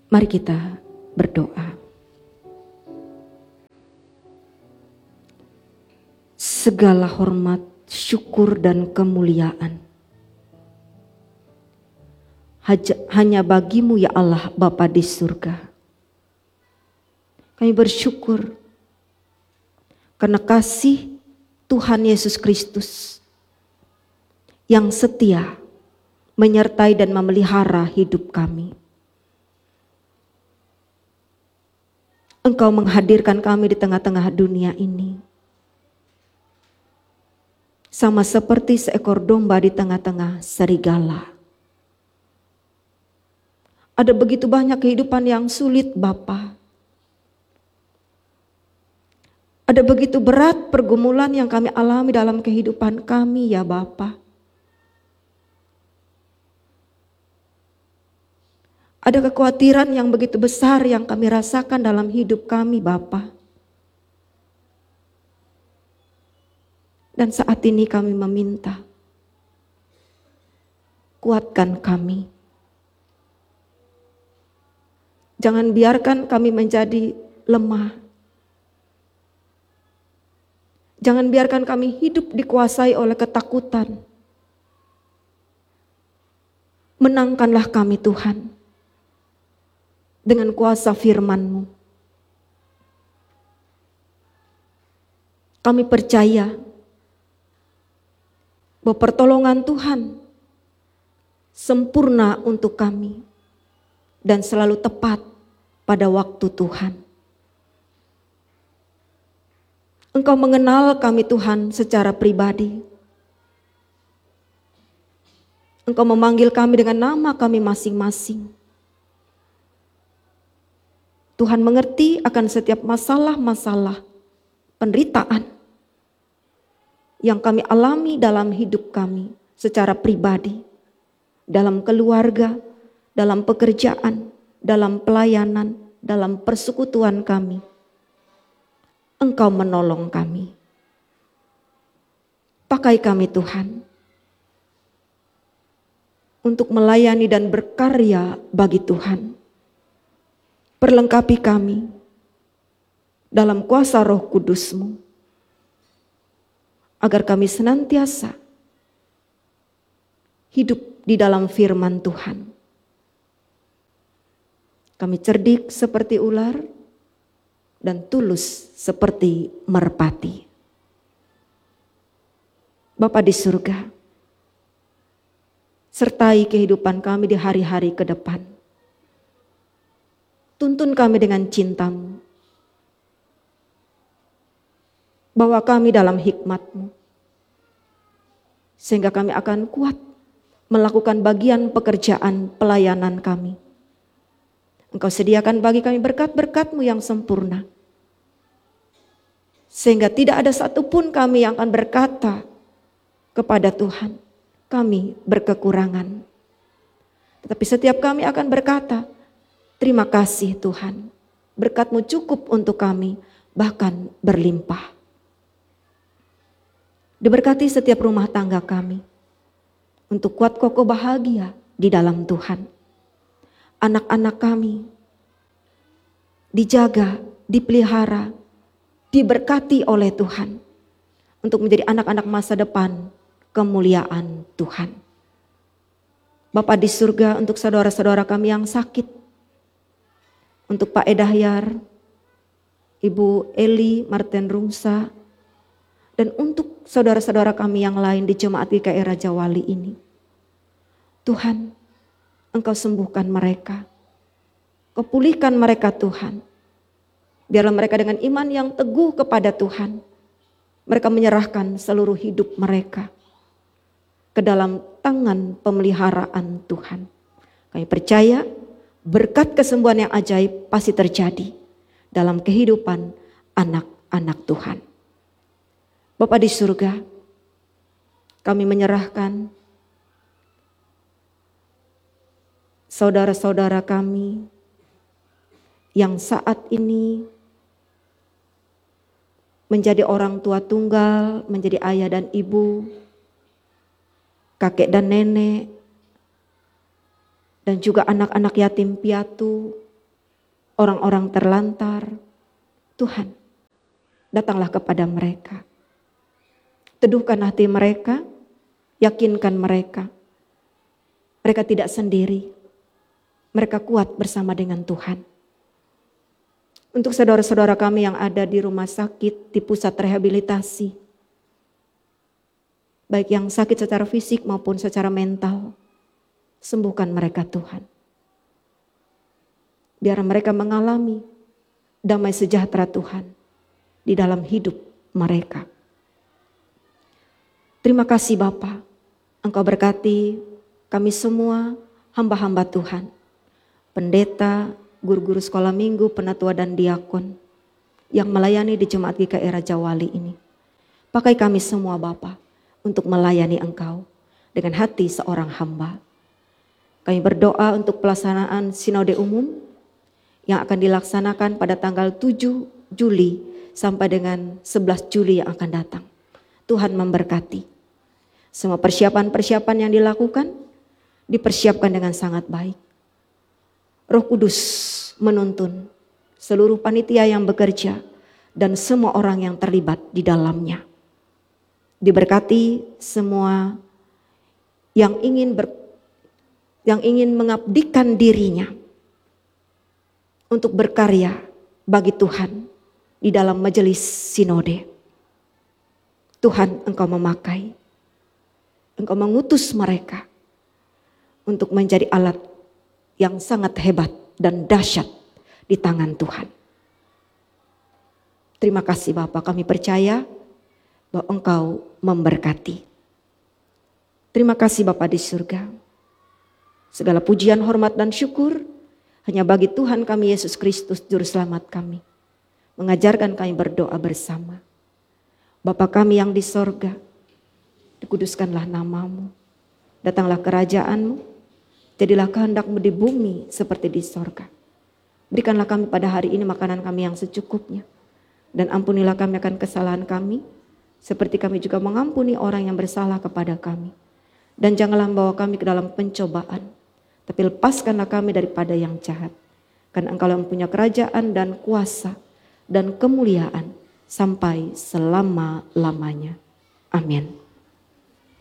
Mari kita berdoa. Segala hormat, syukur dan kemuliaan hanya bagimu ya Allah Bapa di surga. Kami bersyukur karena kasih Tuhan Yesus Kristus yang setia menyertai dan memelihara hidup kami. Engkau menghadirkan kami di tengah-tengah dunia ini. Sama seperti seekor domba di tengah-tengah serigala. Ada begitu banyak kehidupan yang sulit Bapa. Ada begitu berat pergumulan yang kami alami dalam kehidupan kami ya Bapa. Ada kekhawatiran yang begitu besar yang kami rasakan dalam hidup kami Bapa. Dan saat ini kami meminta, kuatkan kami. Jangan biarkan kami menjadi lemah. Jangan biarkan kami hidup dikuasai oleh ketakutan. Menangkanlah kami Tuhan dengan kuasa firman-Mu. Kami percaya bahwa pertolongan Tuhan sempurna untuk kami dan selalu tepat pada waktu Tuhan. Engkau mengenal kami Tuhan secara pribadi. Engkau memanggil kami dengan nama kami masing-masing. Tuhan mengerti akan setiap masalah-masalah penderitaan yang kami alami dalam hidup kami secara pribadi, dalam keluarga, dalam pekerjaan, dalam pelayanan, dalam persekutuan kami. Engkau menolong kami. Pakai kami Tuhan untuk melayani dan berkarya bagi Tuhan. Perlengkapi kami dalam kuasa Roh Kudus-Mu, agar kami senantiasa hidup di dalam firman Tuhan. Kami cerdik seperti ular dan tulus seperti merpati. Bapa di surga, sertai kehidupan kami di hari-hari ke depan. Tuntun kami dengan cinta-Mu. Bawa kami dalam hikmat-Mu. Sehingga kami akan kuat melakukan bagian pekerjaan pelayanan kami. Engkau sediakan bagi kami berkat-berkat-Mu yang sempurna. Sehingga tidak ada satupun kami yang akan berkata kepada Tuhan, kami berkekurangan. Tetapi setiap kami akan berkata, terima kasih Tuhan, berkat-Mu cukup untuk kami, bahkan berlimpah. Diberkati setiap rumah tangga kami, untuk kuat kokoh bahagia di dalam Tuhan. Anak-anak kami dijaga, dipelihara, diberkati oleh Tuhan, untuk menjadi anak-anak masa depan kemuliaan Tuhan. Bapa di surga, untuk saudara-saudara kami yang sakit, untuk Pak Edahyar, Ibu Eli Martin Rungsa, dan untuk saudara-saudara kami yang lain di Jemaat GKI Raja Wali ini. Tuhan, Engkau sembuhkan mereka. Kau pulihkan mereka Tuhan. Biarlah mereka dengan iman yang teguh kepada Tuhan, mereka menyerahkan seluruh hidup mereka ke dalam tangan pemeliharaan Tuhan. Kami percaya berkat kesembuhan yang ajaib pasti terjadi dalam kehidupan anak-anak Tuhan. Bapa di surga, kami menyerahkan saudara-saudara kami yang saat ini menjadi orang tua tunggal, menjadi ayah dan ibu, kakek dan nenek, dan juga anak-anak yatim piatu, orang-orang terlantar. Tuhan, datanglah kepada mereka. Teduhkan hati mereka, yakinkan mereka. Mereka tidak sendiri. Mereka kuat bersama dengan Tuhan. Untuk saudara-saudara kami yang ada di rumah sakit, di pusat rehabilitasi, baik yang sakit secara fisik maupun secara mental, sembuhkan mereka Tuhan. Biar mereka mengalami damai sejahtera Tuhan di dalam hidup mereka. Terima kasih Bapa, Engkau berkati kami semua hamba-hamba Tuhan, pendeta, guru-guru sekolah minggu, penatua dan diakon yang melayani di Jemaat GKI Raja Wali ini. Pakai kami semua Bapa untuk melayani Engkau dengan hati seorang hamba. Kami berdoa untuk pelaksanaan sinode umum yang akan dilaksanakan pada tanggal 7 Juli sampai dengan 11 Juli yang akan datang. Tuhan memberkati. Semua persiapan-persiapan yang dilakukan, dipersiapkan dengan sangat baik. Roh Kudus menuntun seluruh panitia yang bekerja dan semua orang yang terlibat di dalamnya. Diberkati semua yang ingin mengabdikan dirinya untuk berkarya bagi Tuhan di dalam majelis sinode. Tuhan, Engkau memakai, Engkau mengutus mereka untuk menjadi alat yang sangat hebat dan dahsyat di tangan Tuhan. Terima kasih Bapak, kami percaya bahwa Engkau memberkati. Terima kasih Bapak di surga. Segala pujian, hormat dan syukur hanya bagi Tuhan kami Yesus Kristus Juru Selamat kami. Mengajarkan kami berdoa bersama. Bapa kami yang di sorga, dikuduskanlah namamu. Datanglah kerajaanmu, jadilah kehendak-Mu di bumi seperti di sorga. Berikanlah kami pada hari ini makanan kami yang secukupnya. Dan ampunilah kami akan kesalahan kami, seperti kami juga mengampuni orang yang bersalah kepada kami. Dan janganlah membawa kami ke dalam pencobaan, tapi lepaskanlah kami daripada yang jahat. Karena Engkau yang punya kerajaan dan kuasa dan kemuliaan sampai selama-lamanya. Amin.